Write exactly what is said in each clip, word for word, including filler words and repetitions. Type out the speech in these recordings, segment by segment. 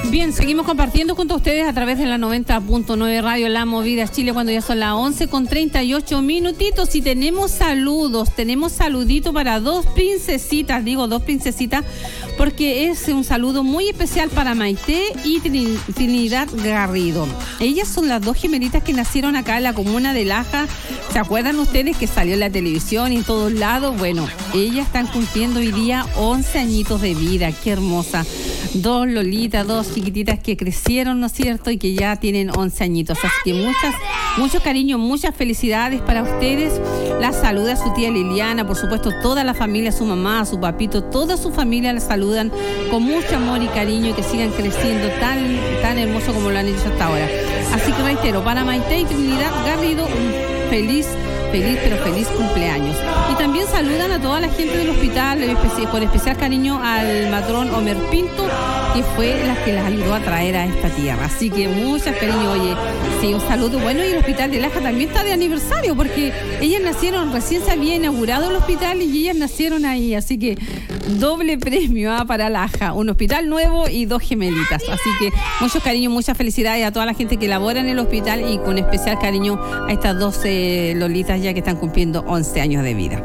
Bien, seguimos compartiendo junto a ustedes a través de la noventa punto nueve Radio La Movida Chile, cuando ya son las once con treinta y ocho minutitos y tenemos saludos, tenemos saludito para dos princesitas, digo dos princesitas, porque es un saludo muy especial para Maite y Trin- Trinidad Garrido. Ellas son las dos gemelitas que nacieron acá en la comuna de Laja. ¿Se acuerdan ustedes que salió en la televisión y en todos lados? Bueno, ellas están cumpliendo hoy día once añitos de vida, qué hermosa. Dos Lolitas, dos chiquititas que crecieron, ¿no es cierto? Y que ya tienen once añitos. Así que muchas, mucho cariño, muchas felicidades para ustedes. La saluda su tía Liliana, por supuesto, toda la familia, su mamá, su papito, toda su familia la saludan con mucho amor y cariño y que sigan creciendo tan, tan hermoso como lo han hecho hasta ahora. Así que reitero, para Maite y Trinidad Garrido, un feliz Feliz, pero feliz cumpleaños. Y también saludan a toda la gente del hospital, con especial cariño al matrón Homer Pinto, que fue la que las ayudó a traer a esta tierra. Así que muchas cariño, oye, sí, un saludo. Bueno, y el hospital de Laja también está de aniversario, porque ellas nacieron, recién se había inaugurado el hospital y ellas nacieron ahí. Así que doble premio ¿eh? para Laja, un hospital nuevo y dos gemelitas. Así que mucho cariño, muchas felicidades a toda la gente que labora en el hospital y con especial cariño a estas doce lolitas ya que están cumpliendo once años de vida.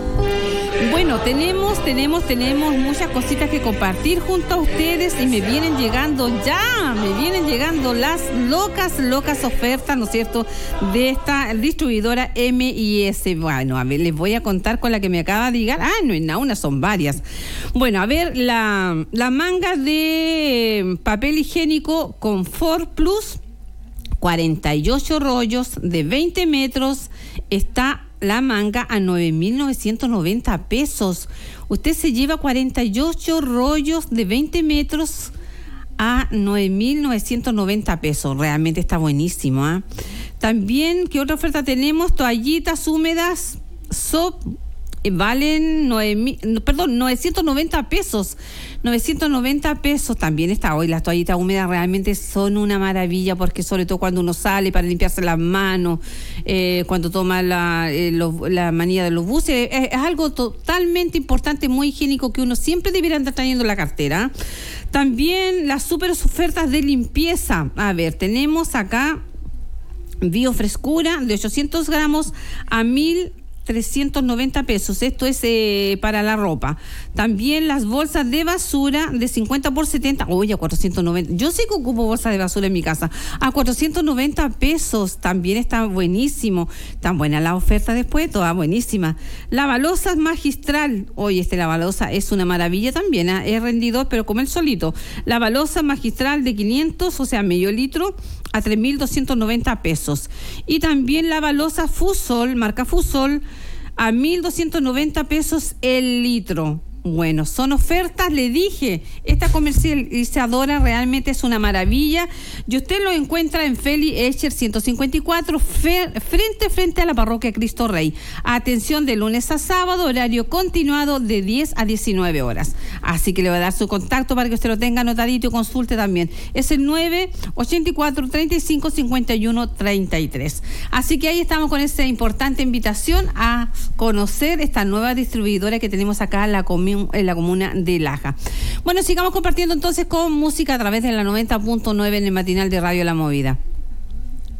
Bueno, tenemos, tenemos, tenemos muchas cositas que compartir junto a ustedes y me vienen llegando ya, me vienen llegando las locas, locas ofertas, ¿no es cierto?, de esta distribuidora M I S. Bueno, a ver, les voy a contar con la que me acaba de llegar. Ah, no es nada, una, son varias. Bueno, a ver, la, la manga de papel higiénico Confort Plus, cuarenta y ocho rollos de veinte metros, está la manga a nueve mil novecientos noventa pesos. Usted se lleva cuarenta y ocho rollos de veinte metros a nueve mil novecientos noventa pesos. Realmente está buenísimo, ¿eh? También, ¿qué otra oferta tenemos? Toallitas húmedas Soap valen nueve mil, perdón, novecientos noventa pesos. novecientos noventa pesos también está hoy. Las toallitas húmedas realmente son una maravilla, porque sobre todo cuando uno sale para limpiarse las manos, eh, cuando toma la, eh, lo, la manilla de los buses, es, es algo totalmente importante, muy higiénico, que uno siempre debiera andar trayendo en la cartera. También las super ofertas de limpieza. A ver, tenemos acá Biofrescura de ochocientos gramos a mil trescientos noventa pesos. Esto es eh, para la ropa. También las bolsas de basura de cincuenta por setenta. Oye, a cuatrocientos noventa. Yo sí que ocupo bolsas de basura en mi casa. A cuatrocientos noventa pesos. También está buenísimo. Tan buena la oferta después. Toda buenísima. Lavalosas Magistral. Oye, este lavalosa es una maravilla también. ¿eh? Es rendidor, pero como el solito. Lavalosa Magistral de quinientos, o sea, medio litro, a tres mil doscientos noventa pesos. Y también la balosa Fusol, marca Fusol, a mil doscientos noventa pesos el litro. Bueno, son ofertas, le dije, esta comercializadora realmente es una maravilla y usted lo encuentra en Feli Escher ciento cincuenta y cuatro, fe, frente frente a la parroquia Cristo Rey. Atención de lunes a sábado, horario continuado de diez a diecinueve horas. Así que le voy a dar su contacto para que usted lo tenga anotadito y consulte también. Es el nueve ochenta y cuatro, treinta y cinco, cincuenta y uno, treinta y tres. Así que ahí estamos con esta importante invitación a conocer esta nueva distribuidora que tenemos acá en la comida en la comuna de Laja. Bueno, sigamos compartiendo entonces con música a través de la noventa punto nueve en el matinal de Radio La Movida.